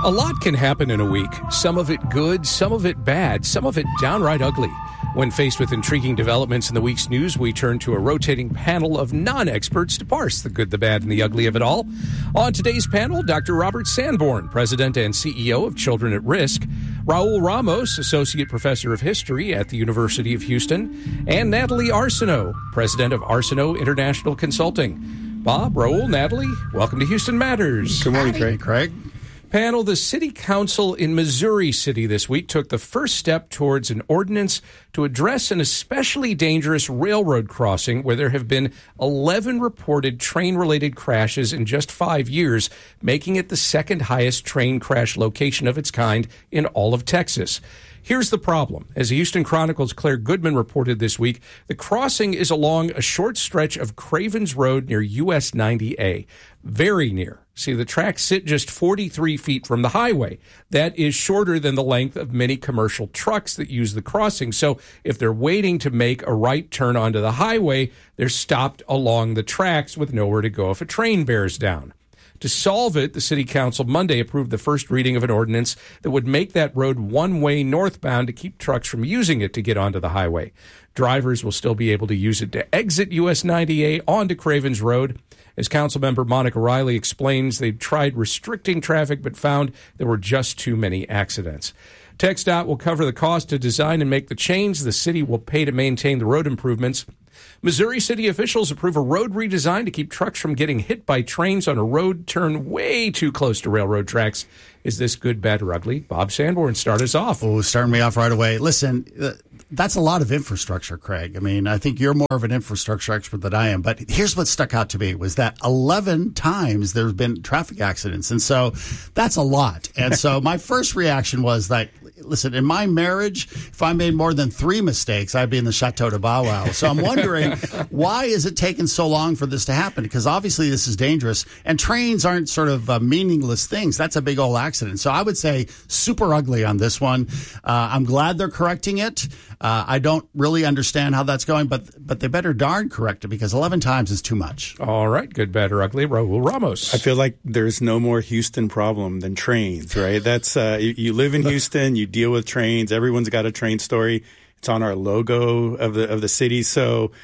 A lot can happen in a week. Some of it good, some of it bad, some of it downright ugly. When faced with intriguing developments in the week's news, we turn to a rotating panel of non-experts to parse the good, the bad, and the ugly of it all. On today's panel, Dr. Robert Sanborn, President and CEO of Children at Risk, Raul Ramos, Associate Professor of History at the University of Houston, and Natalie Arsenault, President of Arsenault International Consulting. Bob, Raul, Natalie, welcome to Houston Matters. Good morning, Craig. Panel, the City Council in Missouri City this week took the first step towards an ordinance to address an especially dangerous railroad crossing where there have been 11 reported train-related crashes in just 5 years, making it the second highest train crash location of its kind in all of Texas. Here's the problem. As the Houston Chronicle's Claire Goodman reported this week, the crossing is along a short stretch of Cravens Road near US 90A. Very near. See, the tracks sit just 43 feet from the highway. That is shorter than the length of many commercial trucks that use the crossing. So if they're waiting to make a right turn onto the highway, they're stopped along the tracks with nowhere to go if a train bears down. To solve it, the City Council Monday approved the first reading of an ordinance that would make that road one-way northbound to keep trucks from using it to get onto the highway. Drivers will still be able to use it to exit US 90A onto Cravens Road. As Councilmember Monica Riley explains, they've tried restricting traffic but found there were just too many accidents. TxDOT will cover the cost to design and make the change. The city will pay to maintain the road improvements. Missouri city officials approve a road redesign to keep trucks from getting hit by trains on a road turn way too close to railroad tracks. Is this good, bad, or ugly? Bob Sanborn, start us off. Oh, starting me off right away. Listen, that's a lot of infrastructure, Craig. I mean, I think you're more of an infrastructure expert than I am. But here's what stuck out to me was that 11 times there's been traffic accidents. And so that's a lot. And so my first reaction was like, listen, in my marriage, if I made more than 3 mistakes, I'd be in the Chateau de Bow Wow. So I'm wondering, why is it taking so long for this to happen? Because obviously this is dangerous, and trains aren't sort of meaningless things. That's a big old accident. So I would say super ugly on this one. I'm glad they're correcting it. I don't really understand how that's going, but they better darn correct it because 11 times is too much. All right, good, bad, or ugly. Raul Ramos. I feel like there's no more Houston problem than trains, right? That's you live in Houston, you deal with trains. Everyone's got a train story. It's on our logo of the city. So,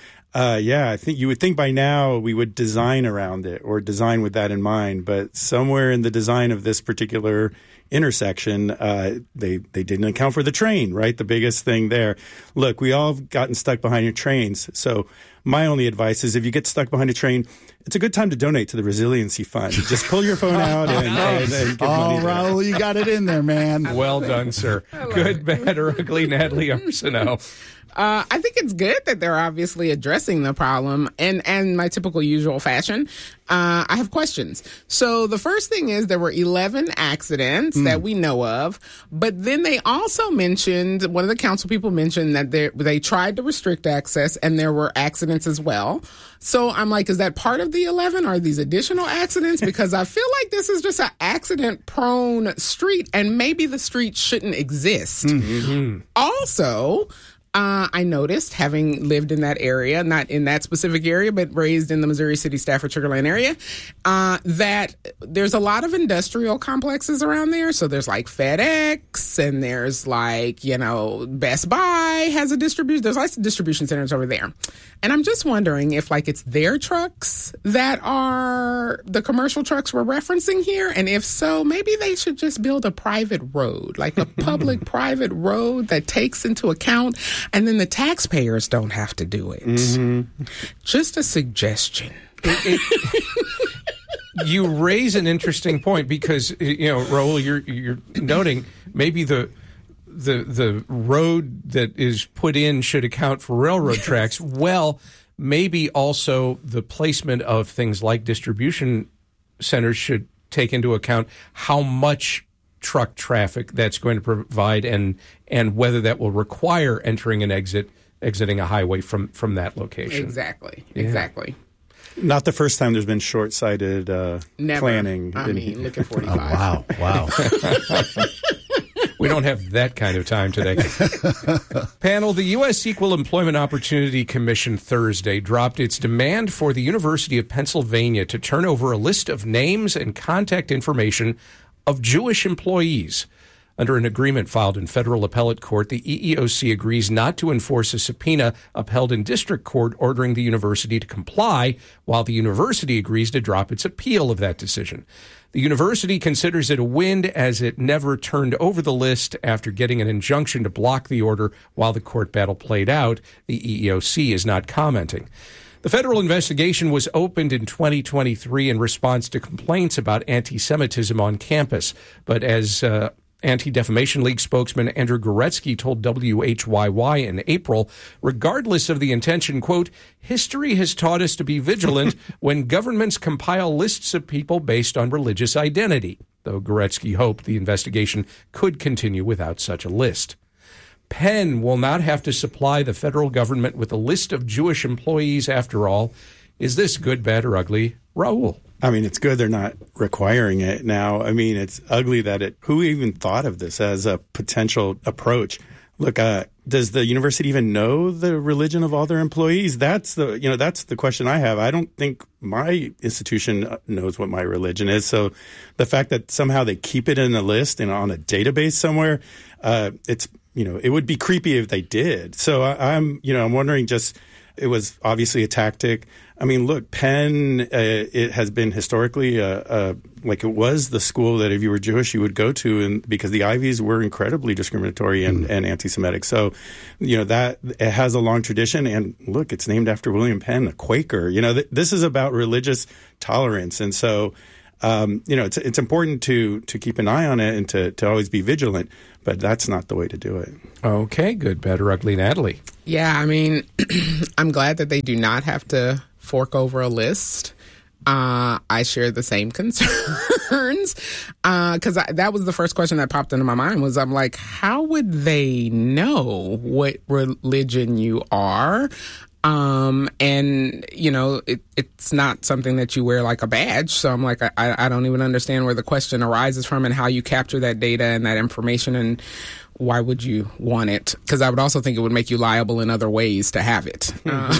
I think you would think by now we would design around it or design with that in mind. But somewhere in the design of this particular intersection, they didn't account for the train, right? The biggest thing there. Look, we all have gotten stuck behind your trains. So my only advice is if you get stuck behind a train, it's a good time to donate to the Resiliency Fund. Just pull your phone out and give money. Oh, Raul, you got it in there, man. Well done, sir. Good, bad, or ugly, Natalie Arsenault. I think it's good that they're obviously addressing the problem and my typical usual fashion. I have questions. So the first thing is there were 11 accidents that we know of, but then they also mentioned, one of the council people mentioned that they tried to restrict access and there were accidents as well. So I'm like, is that part of the 11? Are these additional accidents? Because I feel like this is just an accident-prone street and maybe the street shouldn't exist. Mm-hmm. Also, I noticed, having lived in that area, not in that specific area, but raised in the Missouri City, Stafford, Sugar Land area, that there's a lot of industrial complexes around there. So there's like FedEx and there's like, Best Buy has a distribution. There's lots of distribution centers over there. And I'm just wondering if like it's their trucks that are the commercial trucks we're referencing here. And if so, maybe they should just build a private road, like a public private road that takes into account, and then the taxpayers don't have to do it. Mm-hmm. Just a suggestion. You raise an interesting point because, Raul, you're noting maybe the road that is put in should account for railroad tracks. Well, maybe also the placement of things like distribution centers should take into account how much truck traffic that's going to provide and whether that will require entering and exiting a highway from that location. Exactly. Yeah. Exactly. Not the first time there's been short-sighted planning. I mean, look at 45. Oh, wow. We don't have that kind of time today. Panel, the U.S. Equal Employment Opportunity Commission Thursday dropped its demand for the University of Pennsylvania to turn over a list of names and contact information of Jewish employees. Under an agreement filed in federal appellate court, the EEOC agrees not to enforce a subpoena upheld in district court ordering the university to comply, while the university agrees to drop its appeal of that decision. The university considers it a win as it never turned over the list after getting an injunction to block the order while the court battle played out. The EEOC is not commenting. The federal investigation was opened in 2023 in response to complaints about anti-Semitism on campus, but as Anti-Defamation League spokesman Andrew Goretzky told WHYY in April, regardless of the intention, quote, history has taught us to be vigilant when governments compile lists of people based on religious identity, though Goretzky hoped the investigation could continue without such a list. Penn will not have to supply the federal government with a list of Jewish employees after all. Is this good, bad, or ugly? Raul. I mean, it's good they're not requiring it now. I mean, it's ugly that who even thought of this as a potential approach? Look, does the university even know the religion of all their employees? That's the question I have. I don't think my institution knows what my religion is. So the fact that somehow they keep it in a list and on a database somewhere, it would be creepy if they did. So I'm wondering it was obviously a tactic. I mean, look, Penn, it has been historically like it was the school that if you were Jewish, you would go to, and because the Ivies were incredibly discriminatory and anti-Semitic. So, that it has a long tradition. And look, it's named after William Penn, a Quaker. This is about religious tolerance. And so, it's important to keep an eye on it and to always be vigilant. But that's not the way to do it. Okay, good, bad, or ugly, Natalie. Yeah, I mean, I'm glad that they do not have to fork over a list. I share the same concerns because that was the first question that popped into my mind was I'm like, how would they know what religion you are? It's not something that you wear like a badge. So I'm like, I don't even understand where the question arises from and how you capture that data and that information and why would you want it? Because I would also think it would make you liable in other ways to have it.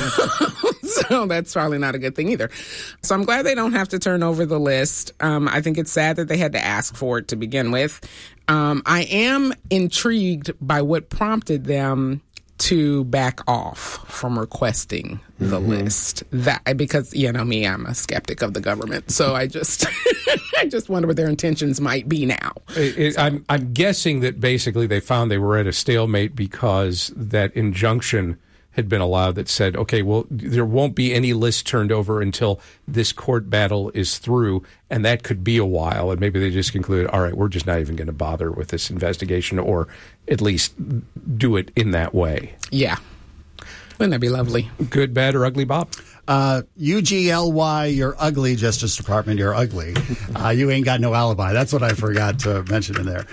So that's probably not a good thing either. So I'm glad they don't have to turn over the list. I think it's sad that they had to ask for it to begin with. I am intrigued by what prompted them to back off from requesting the list. Because me, I'm a skeptic of the government, so I just I just wonder what their intentions might be now. I'm guessing that basically they found they were at a stalemate because that injunction had been allowed that said, okay, well, there won't be any list turned over until this court battle is through, and that could be a while. And maybe they just concluded, all right, we're just not even going to bother with this investigation, or at least do it in that way. Yeah. Wouldn't that be lovely? Good, bad, or ugly, Bob? UGLY, you're ugly, Justice Department, you're ugly. You ain't got no alibi. That's what I forgot to mention in there.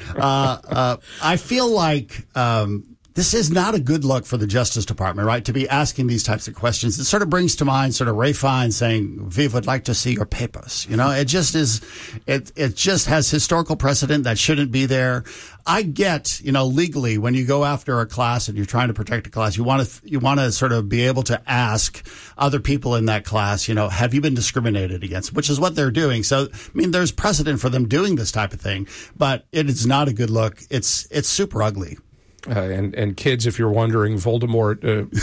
I feel like this is not a good look for the Justice Department, right, to be asking these types of questions. It sort of brings to mind sort of Ray Fine saying, "We would like to see your papers." It just is, it just has historical precedent that shouldn't be there. I get, legally, when you go after a class and you're trying to protect a class, you want to sort of be able to ask other people in that class, have you been discriminated against, which is what they're doing. So, there's precedent for them doing this type of thing, but it is not a good look. It's super ugly. And kids, if you're wondering, Voldemort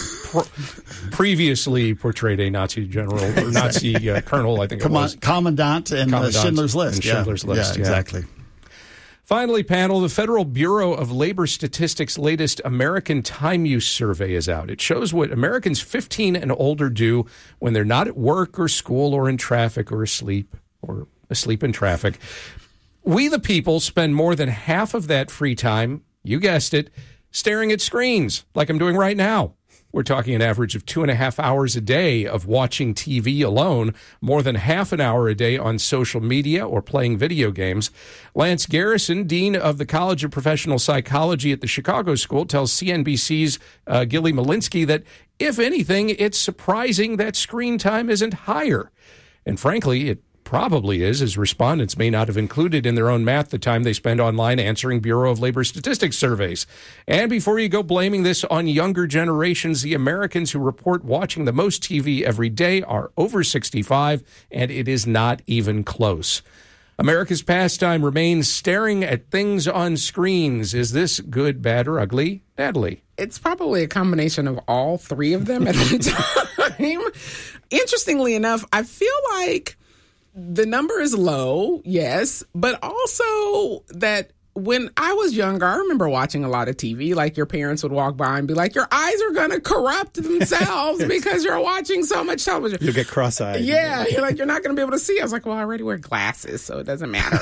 previously portrayed a Nazi general or Nazi colonel, I think it was. Commandant in Schindler's List. Schindler's List, yeah, exactly. Finally, panel, the Federal Bureau of Labor Statistics' latest American Time Use Survey is out. It shows what Americans 15 and older do when they're not at work or school or in traffic or asleep in traffic. We, the people, spend more than half of that free time, you guessed it, staring at screens like I'm doing right now. We're talking an average of 2.5 hours a day of watching TV alone, more than half an hour a day on social media or playing video games. Lance Garrison, Dean of the College of Professional Psychology at the Chicago School, tells CNBC's Gilly Malinsky that, if anything, it's surprising that screen time isn't higher. And frankly, it probably is, as respondents may not have included in their own math the time they spend online answering Bureau of Labor Statistics surveys. And before you go blaming this on younger generations, the Americans who report watching the most TV every day are over 65, and it is not even close. America's pastime remains staring at things on screens. Is this good, bad, or ugly? Natalie. It's probably a combination of all three of them at the time. Interestingly enough, I feel like the number is low, yes, but also that when I was younger, I remember watching a lot of TV. Like, your parents would walk by and be like, your eyes are going to corrupt themselves because you're watching so much television. You'll get cross-eyed. Yeah, you're like, you're not going to be able to see. I was like, well, I already wear glasses, so it doesn't matter.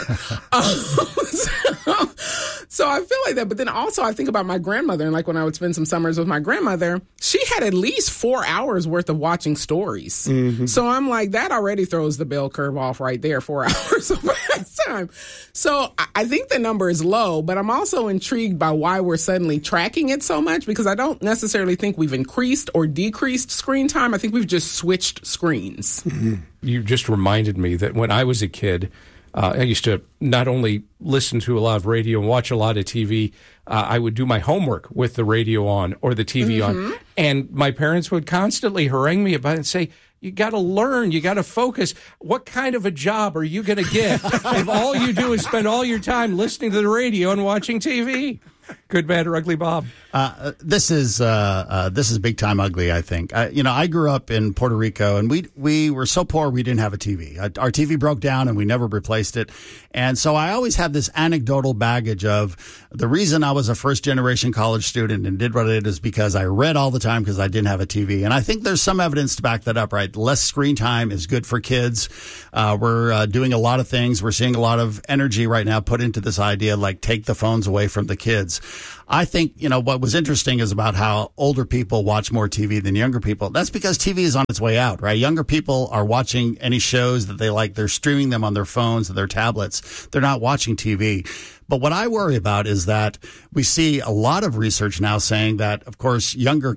So I feel like that. But then also I think about my grandmother, and like when I would spend some summers with my grandmother, she had at least 4 hours worth of watching stories. Mm-hmm. So I'm like, that already throws the bell curve off right there, 4 hours of time. So I think the number is low, but I'm also intrigued by why we're suddenly tracking it so much, because I don't necessarily think we've increased or decreased screen time. I think we've just switched screens. Mm-hmm. You just reminded me that when I was a kid, I used to not only listen to a lot of radio and watch a lot of TV, I would do my homework with the radio on or the TV on. And my parents would constantly harangue me about it and say, you got to learn. You got to focus. What kind of a job are you going to get if all you do is spend all your time listening to the radio and watching TV? Good, bad, or ugly, Bob? This is big time ugly, I think. I grew up in Puerto Rico, and we were so poor we didn't have a TV. Our TV broke down, and we never replaced it. And so I always have this anecdotal baggage of the reason I was a first-generation college student and did what I did is because I read all the time because I didn't have a TV. And I think there's some evidence to back that up, right? Less screen time is good for kids. We're doing a lot of things. We're seeing a lot of energy right now put into this idea, like take the phones away from the kids. I think, what was interesting is about how older people watch more TV than younger people. That's because TV is on its way out, right? Younger people are watching any shows that they like. They're streaming them on their phones and their tablets. They're not watching TV. But what I worry about is that we see a lot of research now saying that, of course, younger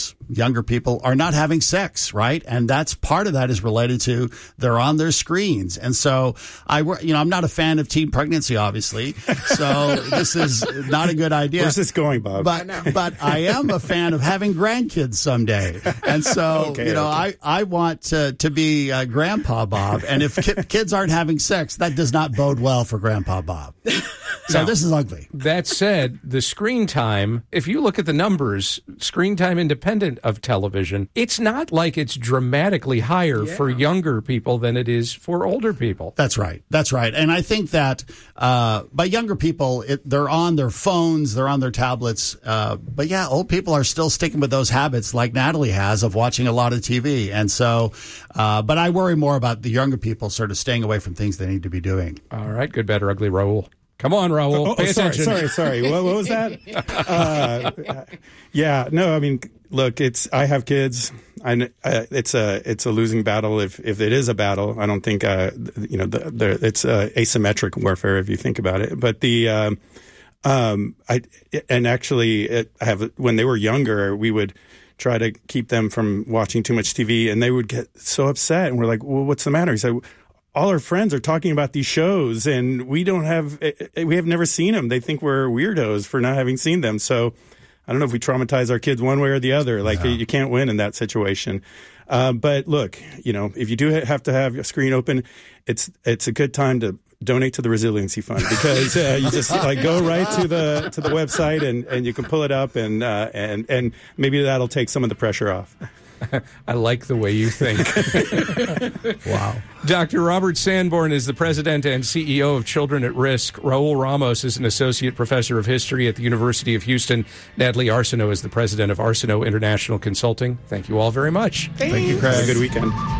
people are not having sex, right? And that's part of that is related to they're on their screens. And so I'm not a fan of teen pregnancy, obviously. So this is not a good idea. Where's this going, Bob? But I am a fan of having grandkids someday. And so, I want to be Grandpa Bob. And if kids aren't having sex, that does not bode well for Grandpa Bob. So this is ugly. That said, the screen time, if you look at the numbers, screen time independent of television, it's not like it's dramatically higher for younger people than it is for older people. That's right. And I think that by younger people, they're on their phones, they're on their tablets. But yeah, old people are still sticking with those habits like Natalie has of watching a lot of TV. And so, but I worry more about the younger people sort of staying away from things they need to be doing. All right. Good, bad, or ugly, Raul. Come on, Raul. Pay attention. Sorry. What was that? Look, I have kids. It's a losing battle. If it is a battle, I don't think it's asymmetric warfare if you think about it. But when they were younger, we would try to keep them from watching too much TV, and they would get so upset. And we're like, well, what's the matter? He said, all our friends are talking about these shows, and we have never seen them. They think we're weirdos for not having seen them. So I don't know if we traumatize our kids one way or the other. Like, you can't win in that situation. But look, if you do have to have a screen open, it's a good time to donate to the Resiliency Fund, because you just go right to the website and you can pull it up and maybe that'll take some of the pressure off. I like the way you think. Wow. Dr. Robert Sanborn is the president and CEO of Children at Risk. Raul Ramos is an associate professor of history at the University of Houston. Natalie Arsenault is the president of Arsenault International Consulting. Thank you all very much. Thank you, Craig. Have a good weekend.